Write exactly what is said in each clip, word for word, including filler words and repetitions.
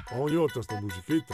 Ogni volta sta musichetta.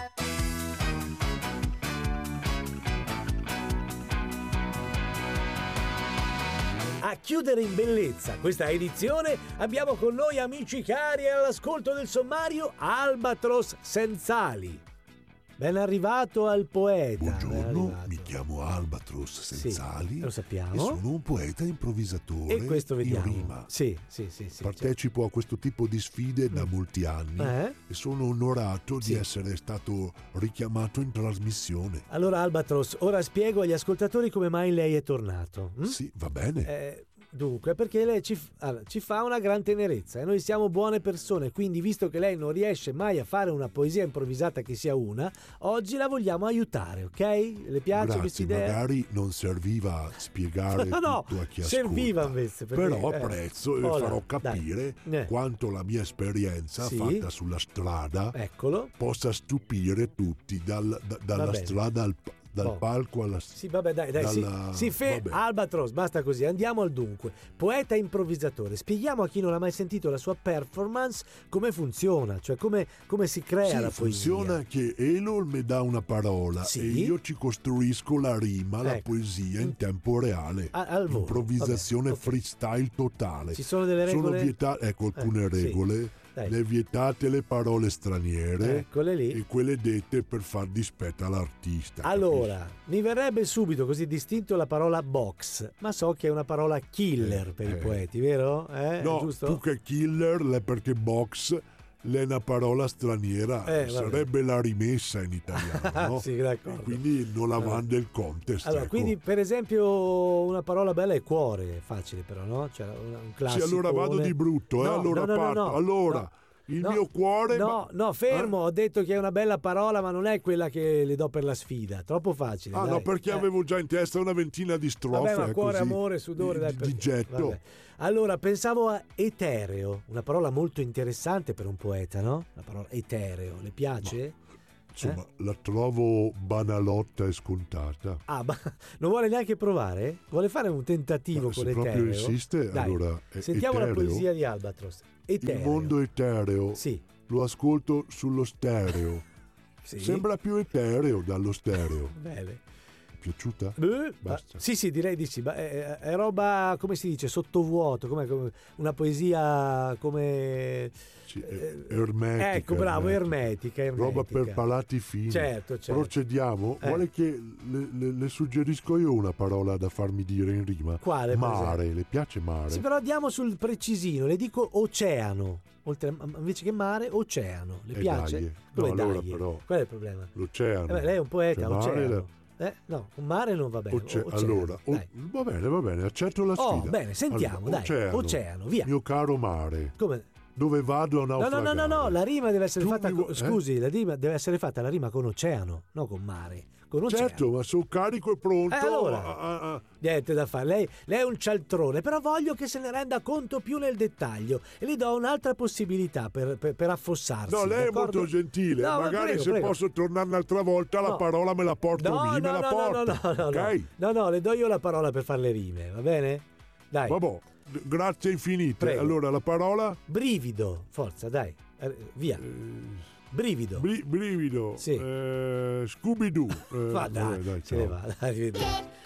A chiudere in bellezza questa edizione abbiamo con noi, amici cari all'ascolto del sommario, Albatros Senzali. Ben arrivato al poeta. Buongiorno, mi chiamo Albatros Senzali. Sì, lo sappiamo. E sono un poeta improvvisatore. E questo vediamo. In rima. Sì, sì, sì, sì. Partecipo certo. a questo tipo di sfide da molti anni eh? e sono onorato sì. di essere stato richiamato in trasmissione. Allora, Albatros, ora spiego agli ascoltatori come mai lei è tornato. Hm? Sì, va bene. Eh, dunque, perché lei ci, allora, ci fa una gran tenerezza e noi siamo buone persone, quindi visto che lei non riesce mai a fare una poesia improvvisata che sia una, oggi la vogliamo aiutare, ok? Le piace questa idea? Magari non serviva spiegare no, no, tutto a chi serviva ascolta, invece, perché, però eh, apprezzo e oh, farò capire eh. quanto la mia esperienza sì. fatta sulla strada Eccolo. possa stupire tutti dal, da, dalla strada al dal oh. palco alla sì vabbè dai dai dalla... si, si fe... Albatros, basta così, andiamo al dunque. Poeta improvvisatore, spieghiamo a chi non ha mai sentito la sua performance come funziona, cioè come, come si crea sì, la poesia. Funziona che Elol mi dà una parola sì. e io ci costruisco la rima, ecco. la poesia in tempo reale, a, al volo. Improvvisazione vabbè, okay. freestyle totale. Ci sono delle regole? Sono vietate, ecco alcune eh, regole sì. Dai. Le vietate le parole straniere, eccole lì, e quelle dette per far dispetto all'artista. Allora, capisci? mi verrebbe subito così distinto la parola box, ma so che è una parola killer eh, per eh. i poeti, vero? Eh, no, giusto? più che killer è perché box è una parola straniera, eh, sarebbe la rimessa in italiano, no? Sì, d'accordo. E quindi non la allora. manda il contest. Allora, ecco. quindi per esempio una parola bella è cuore, è facile però, no? Cioè un classico. Sì, allora vado di brutto, eh? no, allora no, no, parto. No, no, allora, no. il no, mio cuore... No, ma... no, fermo, eh? ho detto che è una bella parola, ma non è quella che le do per la sfida, troppo facile. Ah dai. no, perché eh. avevo già in testa una ventina di strofe. Vabbè, ma cuore, così, amore, sudore, di, dai, di getto. Vabbè. Allora, pensavo a etereo, una parola molto interessante per un poeta, no? La parola etereo, le piace? Ma, insomma, eh? la trovo banalotta e scontata. Ah, ma non vuole neanche provare? Vuole fare un tentativo ma con se etereo? proprio insiste, dai, allora è sentiamo etereo. La poesia di Albatros. Etereo. Il mondo etereo. Sì. Lo ascolto sullo stereo. Sì. Sembra più etereo dallo stereo. Bene. Piaciuta? Eh, Basta. Sì, sì, direi di sì. È, è roba, come si dice, sottovuoto, come, come una poesia come... Sì, eh, ermetica. Ecco, bravo, ermetica. ermetica. Roba per palati fini. Certo, certo. Procediamo. Eh. Vuole che le, le, le suggerisco io una parola da farmi dire in rima? Quale? Mare, le piace mare? Sì, però andiamo sul precisino, le dico oceano. Oltre, invece che mare, oceano. Le e piace? Dai. Come no, dai? allora però... Qual è il problema? L'oceano. Eh beh, lei è un poeta, cioè, oceano. La... Eh, no, un mare non va bene. Oce- oceano, allora, o- va bene, va bene, accetto la sfida. Oh, bene, sentiamo, allora, dai. Oceano, Oceano, via. Mio caro mare. Come? Dove vado a No, naufragare? no, no, no, no, la rima deve essere Tu fatta mi con, vu- scusi, eh? la rima deve essere fatta la rima con oceano, non con mare, con oceano. Certo, ma sono carico e pronto. Eh, allora, a, a, a... niente da fare, lei, lei è un cialtrone, però voglio che se ne renda conto più nel dettaglio e gli do un'altra possibilità per, per, per affossarsi. No, lei d'accordo? è molto gentile, no, magari prego, se prego. posso tornare un'altra volta no. la parola me la porto no, lì, no, me la no, porto. No, no, no, okay? no, no, no, le do io la parola per fare le rime, va bene? Dai. Vabbè, grazie infinite. Prego. Allora, la parola? Brivido, forza, dai, via. Eh, brivido. Bri- brivido. Sì. Eh, Scooby-Doo. Eh, Ma dai, vabbè, dai, se ne va, dai,